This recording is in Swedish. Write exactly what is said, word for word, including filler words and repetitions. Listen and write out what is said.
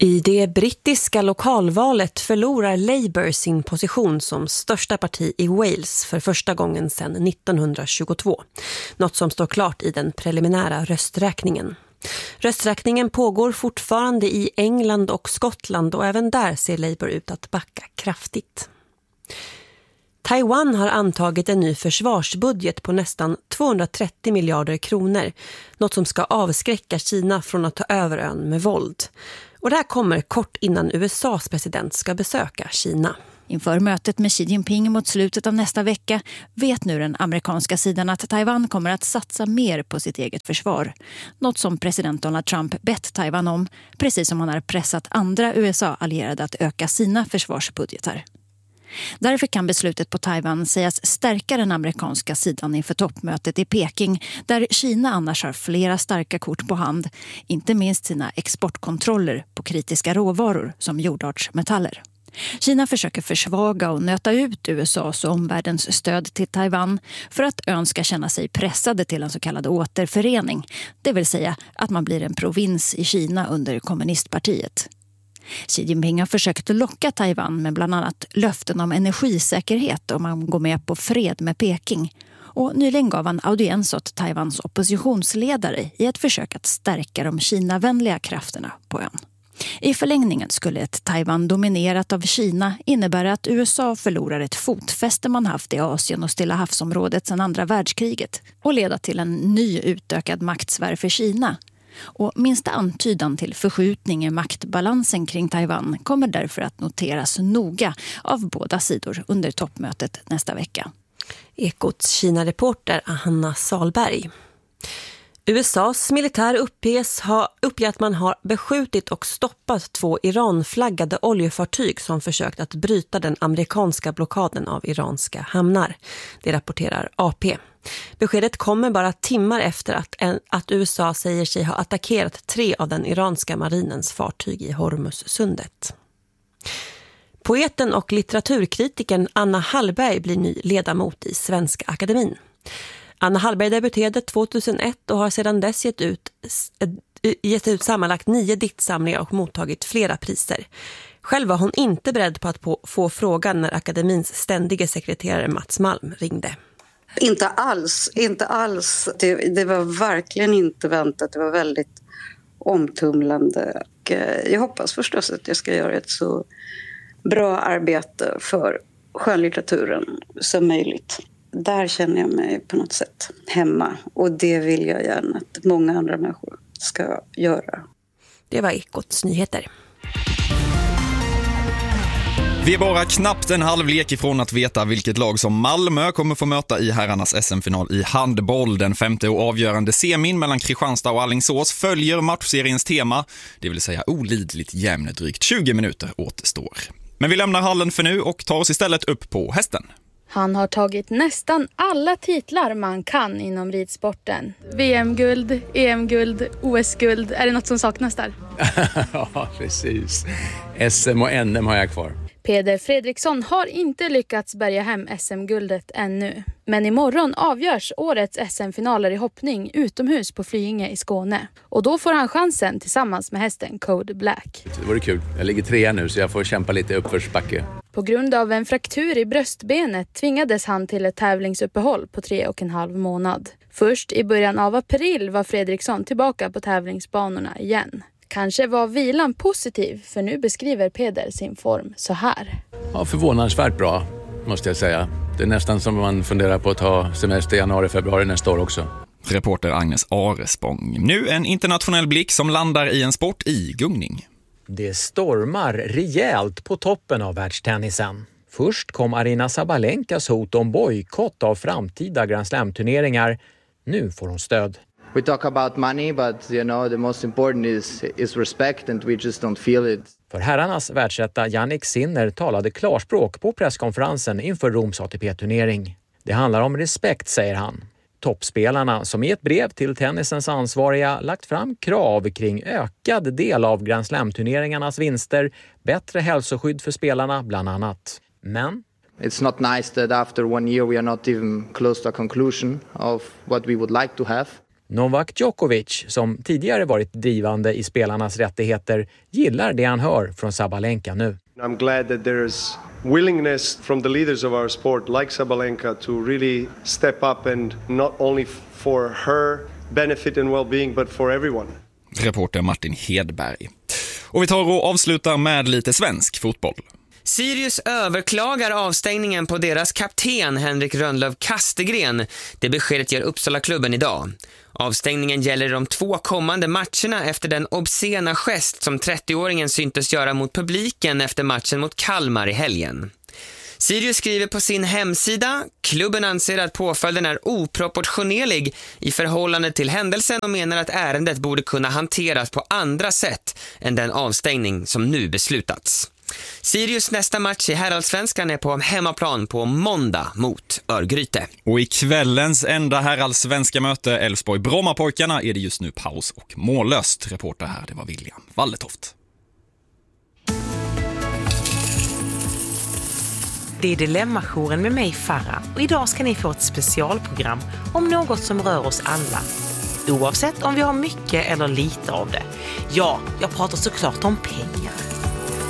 I det brittiska lokalvalet förlorar Labour sin position som största parti i Wales för första gången sedan nittonhundratjugotvå. Något som står klart i den preliminära rösträkningen. Rösträkningen pågår fortfarande i England och Skottland och även där ser Labour ut att backa kraftigt. Taiwan har antagit en ny försvarsbudget på nästan tvåhundratrettio miljarder kronor, något som ska avskräcka Kina från att ta över ön med våld. Och det här kommer kort innan U S A:s president ska besöka Kina. Inför mötet med Xi Jinping mot slutet av nästa vecka vet nu den amerikanska sidan att Taiwan kommer att satsa mer på sitt eget försvar. Något som president Donald Trump bett Taiwan om, precis som han har pressat andra U S A-allierade att öka sina försvarsbudgetar. Därför kan beslutet på Taiwan sägas stärka den amerikanska sidan inför toppmötet i Peking, där Kina annars har flera starka kort på hand, inte minst sina exportkontroller på kritiska råvaror som jordartsmetaller. Kina försöker försvaga och nöta ut U S A:s och omvärldens stöd till Taiwan för att ön ska känna sig pressade till en så kallad återförening, det vill säga att man blir en provins i Kina under kommunistpartiet. Xi Jinping har försökt locka Taiwan med bland annat löften om energisäkerhet om man går med på fred med Peking. Och nyligen gav han audiens åt Taiwans oppositionsledare i ett försök att stärka de Kina-vänliga krafterna på ön. I förlängningen skulle ett Taiwan dominerat av Kina innebära att U S A förlorar ett fotfäste man haft i Asien och Stilla havsområdet sedan andra världskriget och leda till en ny utökad maktsfär för Kina. Och minsta antydan till förskjutning i maktbalansen kring Taiwan kommer därför att noteras noga av båda sidor under toppmötet nästa vecka. Ekots Kina-reporter Hanna Salberg. U S A:s militär uppges ha, uppger att man har beskjutit och stoppat två Iran-flaggade oljefartyg som försökt att bryta den amerikanska blockaden av iranska hamnar. Det rapporterar A P. Beskedet kommer bara timmar efter att, en, att U S A säger sig ha attackerat tre av den iranska marinens fartyg i Hormuzsundet. Poeten och litteraturkritiken Anna Hallberg blir ny ledamot i Svenska Akademin. Anna Hallberg debuterade tvåtusenett och har sedan dess gett ut, gett ut sammanlagt nio diktsamlingar och mottagit flera priser. Själv var hon inte beredd på att på, få frågan när akademins ständige sekreterare Mats Malm ringde. Inte alls, inte alls. Det, det var verkligen inte väntat. Det var väldigt omtumlande. Och jag hoppas förstås att jag ska göra ett så bra arbete för skönlitteraturen som möjligt. Där känner jag mig på något sätt hemma. Och det vill jag gärna att många andra människor ska göra. Det var Ekots nyheter. Vi är bara knappt en halvlek ifrån att veta vilket lag som Malmö kommer få möta i herrarnas S M-final i handboll. Den femte och avgörande semin mellan Kristianstad och Alingsås följer matchseriens tema, det vill säga olidligt jämn. Drygt tjugo minuter återstår. Men vi lämnar hallen för nu och tar oss istället upp på hästen. Han har tagit nästan alla titlar man kan inom ridsporten. V M-guld, E M-guld, O S-guld. Är det något som saknas där? Ja, precis. S M och N M har jag kvar. Peder Fredriksson har inte lyckats bärga hem S M-guldet ännu. Men imorgon avgörs årets S M-finaler i hoppning utomhus på Flyinge i Skåne. Och då får han chansen tillsammans med hästen Code Black. Det vore kul. Jag ligger trea nu så jag får kämpa lite uppförsbacke. På grund av en fraktur i bröstbenet tvingades han till ett tävlingsuppehåll på tre och en halv månad. Först i början av april var Fredriksson tillbaka på tävlingsbanorna igen. Kanske var vilan positiv, för nu beskriver Peder sin form så här. Ja, förvånansvärt bra, måste jag säga. Det är nästan som man funderar på att ta semester i januari, februari nästa år också. Reporter Agnes Arespång. Nu en internationell blick som landar i en sport i gungning. Det stormar rejält på toppen av världstennisen. Först kom Arina Sabalenkas hot om bojkott av framtida Grand Slam-turneringar. Nu får hon stöd. We talk about money, but you know the most important is is respect, and we just don't feel it. För herrarnas världsetta Jannik Sinner talade klarspråk på presskonferensen inför Roms A T P-turnering. Det handlar om respekt, säger han. Toppspelarna som i ett brev till tennisens ansvariga lagt fram krav kring ökad del av Grand Slam-turneringarnas vinster, bättre hälsoskydd för spelarna bland annat. Men it's not nice that after one year we are not even close to a conclusion of what we would like to have. Novak Djokovic, som tidigare varit drivande i spelarnas rättigheter, gillar det han hör från Sabalenka nu. I'm glad that there's willingness from the leaders of our sport like Sabalenka to really step up, and not only for her benefit and well-being but for everyone. Reporter Martin Hedberg. Och vi tar och avslutar med lite svensk fotboll. Sirius överklagar avstängningen på deras kapten Henrik Rönnlöv Kastegren. Det beskedet ger Uppsala-klubben idag. Avstängningen gäller de två kommande matcherna efter den obscena gest som trettioåringen syntes göra mot publiken efter matchen mot Kalmar i helgen. Sirius skriver på sin hemsida: klubben anser att påföljden är oproportionerlig i förhållande till händelsen och menar att ärendet borde kunna hanteras på andra sätt än den avstängning som nu beslutats. Sirius nästa match i herrallsvenskan är på hemmaplan på måndag mot Örgryte. Och i kvällens enda herrallsvenska möte Elfsborg-Brommapojkarna är det just nu paus och mållöst. Reporter här, det var William Walletoft. Det är Dilemma-jouren med mig, Farah, och idag ska ni få ett specialprogram om något som rör oss alla. Oavsett om vi har mycket eller lite av det. Ja, jag pratar såklart om pengar.